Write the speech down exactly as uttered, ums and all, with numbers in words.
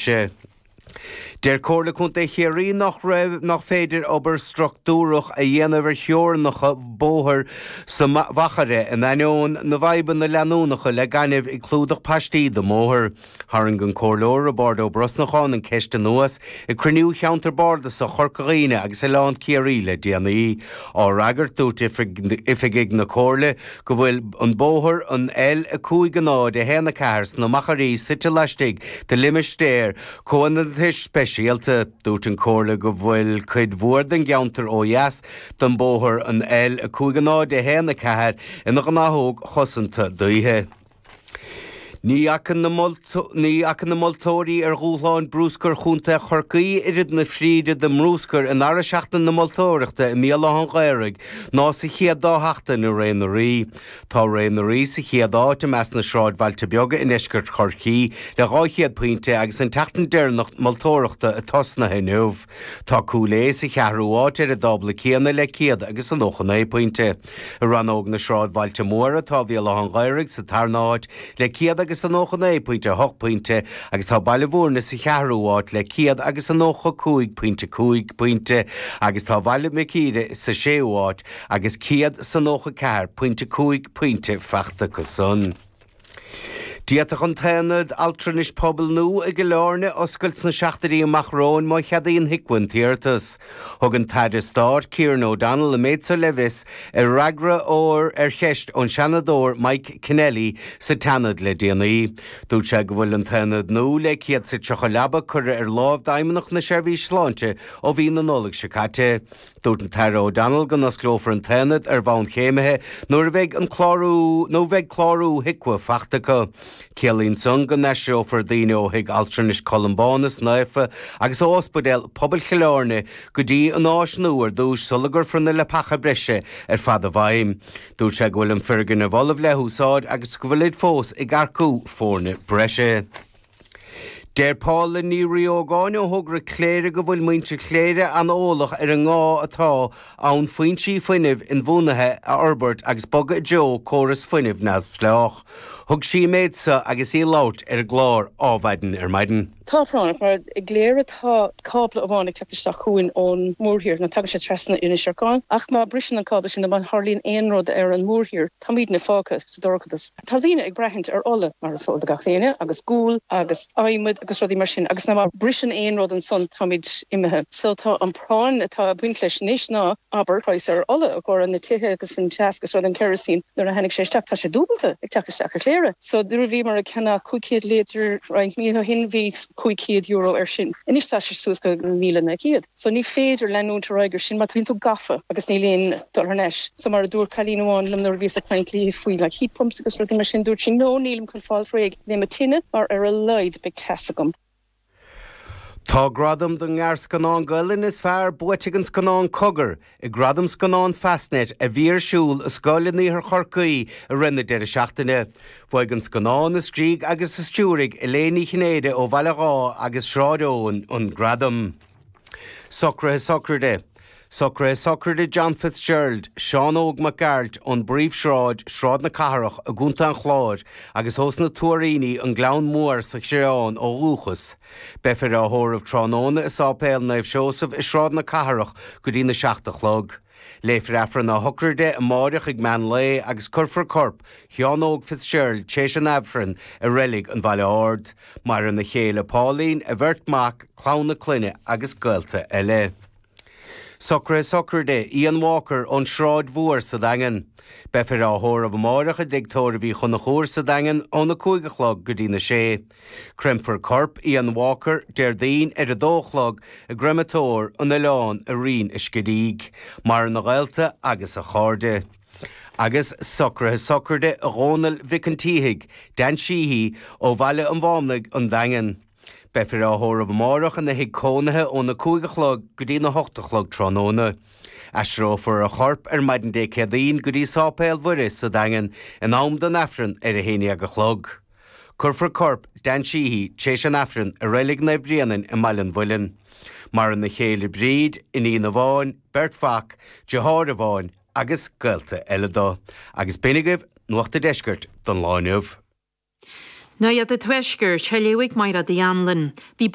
brise. Der cóla chunta chéirí nach raibh nach féidir obair struchtúrach a dhéanamh teornacha bóthir sa bhachare in aineoin na bhaiban na leanúnacha le ganibh ag clúdach pastí do móthir. Tharann an cóirleoir a bord ó brosnachán an ceiste nuas i cruniú cheantar borda sa chorcaíine agus i lán céirí le déanaí. Á ragart dút ifigig na cóirle go bhfuil an bóthir an eil a cúig an áid a héna cairs na macharí site leistig de limistéir cóan an thuis speisialta dút an cóirle go bhfuil chuid bhuair den geantar ó dheas don bóthir an eil a cúig an áid a héna cair ina an áthóg chosanta duithe. Ní achan na moltóirí ar gúláin brúscar chunta chorcaí irid na fríide de mrúscar in ara seachtain na moltóireachta i míle an gairig ná sa chiaadá heachta na réanarí. Tá réanarí sa chiaadá te meas na sráid bhailte beaga in iscart chorcaí le gáchiad puinte agus an teachtain dearnach moltóireachta a tosna hinmh. Tá cúlé sa chearúáit ar a dobla céanna le ciad agus an óchanna puinte. I ranóg na sráid bhailte móra tá bhíle an gairig sa tarnáid le ciad agus an ócha é puinte hoch puinte agus tá bailhúrna sa chearúáit le ciad agus an ócha cúig puinte cúig puinte agus tá bhaile micíre sa séúáit agus ciad san ócha cear puinte cúig puinte feachta go son. Diatach an tainad altranis pobl nú i gilárne oscailt na seachtarí amach rón má cheadaíon hiccuin tíirtas. Thug an taide stáir Ciarán O'Donnell a méid sa levis ar ragra ór ar cheist ón seanadóir Mike Kennelly sa tanad le déanaí. Dúirt sé go bhfuil an tainad nú le ciad sa teochalaba chur ar lámh daimimeach na seirbhí sláinte ó bhí na nólaigh se caite. Dúirt an taire O'Donnell go nas glófar an tainad ar bhain chéimethe nuair bheith an chlárú nó bheith chlárú hicua feachtacha. Cialín son go neisio for daine ó hiag altranis Columbánus naifa agus ospedal pobl chilárne go dtí an áis nuair dúis sulagur frna le pacha breise ar fad a bhaim. Dúirt sé go bhfuil an firgan a bholaibh le húsáid agus go bhfuil fós i garcú fórne breise. Der Paul ní riógáine thugra cléire go bhfuil muinte cléire an ólach ar an ngá atá ann faointí fuineh in bhúnathe a Albert agus boga Joe choras fuineh nas fleach. Thug sí méidsa agus í lát ar glár ábhaidin ar maidin. Tá fránach mar i gléire tá cábla a bháinnig teachtasteach chuin ón múrthír na tagad sé tresna ina seáin ach má brisin an cábla sin ban Harlín éonród ar an múrthír tá míad na fácha sa dorchadas. Tá bhíine ag breithint ar ola mar a sol de gachléine agus gúil agus aimimid agus rudí mar sin agus na má brisin éonród an son tá míad imethe. So tá an práin atá buint leis níos ná aber chuis ar ola a gcóir an na tithe agus an teascas rud an kerosín nuair a henig sé teach tá sé dúbalta ag teachtasteach a cléire. So dúir bhí mar a cena cúiciad léitir roiint míad hin bhí cúiciad euro ar sin. Inis tá sé suas go míle na ciad. So ní féidir lenún te roigur sin mat vín tú gafa agus ní léon dollarneis. So mar a dúr chalíháin lim nuair bhís a pint lí faoi le heat pumps agus rudí mar sin dúir sin nó nílim chun fáil fréig le a tinine mar ar a leid big tesagum. Tá gradam don ngears ganán gulin is fear buitigans ganán cogur, i gradams ganán fastnet a bhír siúl a scoilin í ar chorcaí a rinne deir a seachtaine. Bhaigans ganán is gríg agus is stúrig i léní chinéide ó bhailagá agus sráidón an gradam. Socra socrade. Socra socrade John Fitzgerald, Sean Óg McGarlt an bríomh sráid sráid na caharach a gúnta an chláir agus hos na tuaíní an glán mór sa seán ó lúchas. Befir a thóramh tránóna is ápéil naibh seosamh is sráid na caharach go dtí na seachta chlog. Léifir efra na thucrde a máireach ag mean lé agus curfar corp, Sean Óg Fitzgerald téis an efran a rélig an bhaile ard, mar an na chéile Pauline a bhirt clán na cluine agus gailta eile. Socra socrade Ian Walker on Shroud Vuor sa dagan. Befir á thóramh máireach a digtóir bhí chun na chóir sa dagan ón na cúigechlog go dtí na sé. Cremfar corp Ian Walker der daon ar a dóchlog a grematóir an na lán a rion is scadíg, mar na gailta agus a cháde. Agus socra socrade a Ronald Vicantíhig, Dan Sheehy ó bhaile an bhámnaigh an dagan. Befir á thóramh máireach an na hiag cónathe ón na cúigechlog go dtí na hochtachlog trónóna. Asrófar a chorp ar maidin dé céadaín go dtí sápéil bhuiris sa dagan in am don afran ar a héine aga chlog. Curfar corp Dan Sheehy téis an afran a rélig na bríanaan i mailan bhuilean. Mar an na chéile bríd in í na bháin, Bert Fach, Jehár a bháin agus gailta eile dó. Agus binigah nuachta deisgurt don láineh. Na iad a tuisgur, se leigh mar a dí anlan.